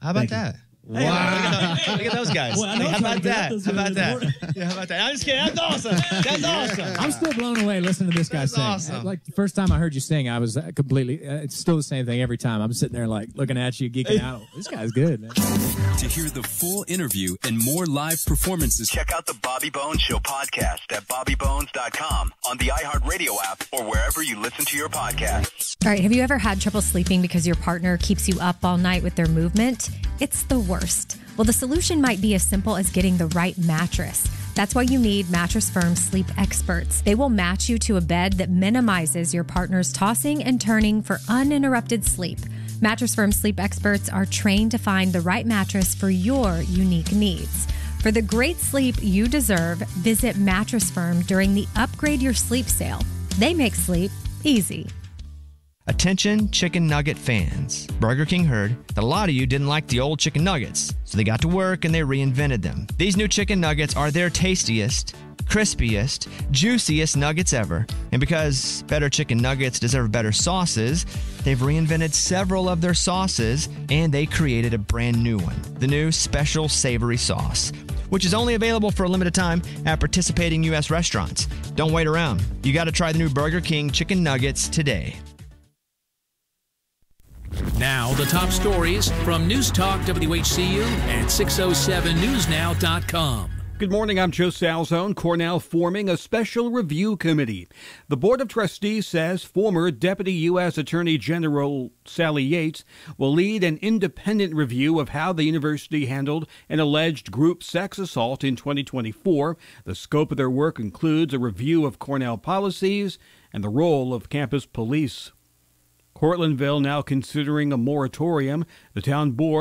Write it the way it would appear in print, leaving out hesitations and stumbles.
How about that? Wow. Look at those guys. Well, How about that? How about that? Yeah, how about that? I'm just kidding. That's awesome. That's awesome. I'm still blown away listening to this guy sing. Awesome. Like the first time I heard you sing, I was completely, it's still the same thing every time. I'm sitting there like looking at you, geeking out. This guy's good, man. To hear the full interview and more live performances, check out the Bobby Bones Show podcast at bobbybones.com, on the iHeartRadio app, or wherever you listen to your podcasts. All right, have you ever had trouble sleeping because your partner keeps you up all night with their movement? It's the worst. Well, the solution might be as simple as getting the right mattress. That's why you need Mattress Firm Sleep Experts. They will match you to a bed that minimizes your partner's tossing and turning for uninterrupted sleep. Mattress Firm Sleep Experts are trained to find the right mattress for your unique needs. For the great sleep you deserve, visit Mattress Firm during the Upgrade Your Sleep sale. They make sleep easy. Attention chicken nugget fans. Burger King heard that a lot of you didn't like the old chicken nuggets, so they got to work and they reinvented them. These new chicken nuggets are their tastiest, crispiest, juiciest nuggets ever. And because better chicken nuggets deserve better sauces, they've reinvented several of their sauces and they created a brand new one, the new Special Savory Sauce, which is only available for a limited time at participating U.S. restaurants. Don't wait around. You got to try the new Burger King chicken nuggets today. Now, the top stories from News Talk WHCU and 607newsnow.com. Good morning, I'm Joe Salzone. Cornell forming a special review committee. The Board of Trustees says former Deputy U.S. Attorney General Sally Yates will lead an independent review of how the university handled an alleged group sex assault in 2024. The scope of their work includes a review of Cornell policies and the role of campus police. Cortlandville now considering a moratorium. The town board